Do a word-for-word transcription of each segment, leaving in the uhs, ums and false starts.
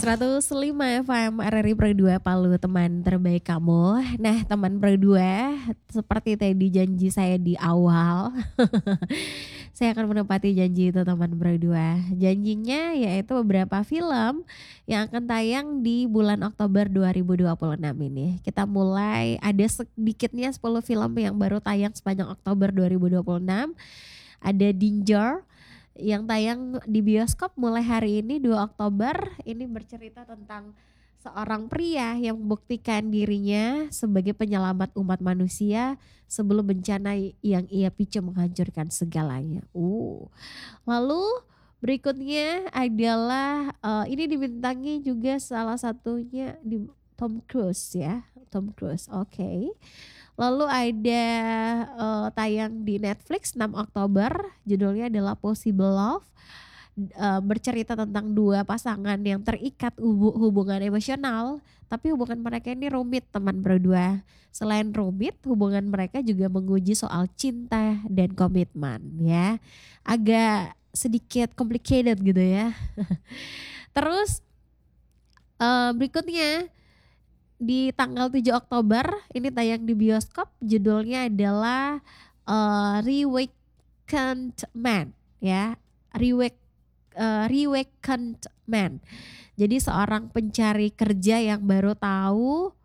seratus lima F M R R I Pro dua Palu, teman terbaik kamu. Nah, teman Pro dua, seperti tadi janji saya di awal, saya akan menepati janji itu teman Pro dua. Janjinya yaitu beberapa film yang akan tayang di bulan Oktober dua ribu dua puluh enam ini. Kita mulai ada sedikitnya sepuluh film yang baru tayang sepanjang Oktober dua ribu dua puluh enam. Ada Danger yang tayang di bioskop mulai hari ini dua Oktober. Ini bercerita tentang seorang pria yang membuktikan dirinya sebagai penyelamat umat manusia sebelum bencana yang ia picu menghancurkan segalanya. Uh. Lalu berikutnya adalah uh, ini dibintangi juga salah satunya di Tom Cruise ya, Tom Cruise. Oke. Okay. Lalu ada uh, tayang di Netflix enam Oktober, judulnya adalah Possible Love. Uh, bercerita tentang dua pasangan yang terikat hub- hubungan emosional, tapi hubungan mereka ini rumit teman berdua. Selain rumit, hubungan mereka juga menguji soal cinta dan komitmen ya. Agak sedikit complicated gitu ya. Terus uh, berikutnya di tanggal tujuh Oktober ini tayang di bioskop, judulnya adalah uh, Reawakened Man ya. Rewake, uh, Reawakened Man. Jadi seorang pencari kerja yang baru tahu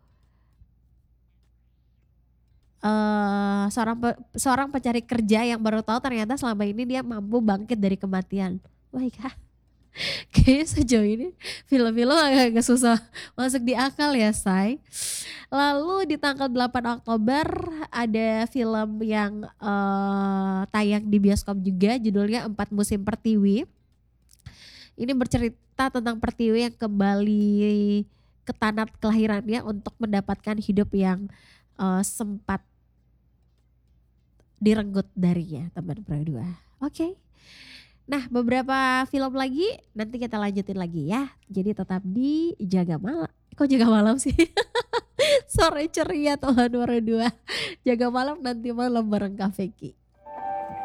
uh, seorang seorang pencari kerja yang baru tahu ternyata selama ini dia mampu bangkit dari kematian. Wah, ya. Kayaknya sejauh ini film-film agak susah masuk di akal ya, Say. Lalu di tanggal delapan Oktober ada film yang uh, tayang di bioskop juga, judulnya Empat Musim Pertiwi. Ini bercerita tentang Pertiwi yang kembali ke tanah kelahirannya untuk mendapatkan hidup yang uh, sempat direnggut darinya, teman berdua. Oke. Okay. Nah, beberapa film lagi nanti kita lanjutin lagi ya. Jadi tetap di Jaga Malam. Kok Jaga Malam sih? Sore ceria teman berdua. Jaga Malam nanti malam bareng Kak Feki.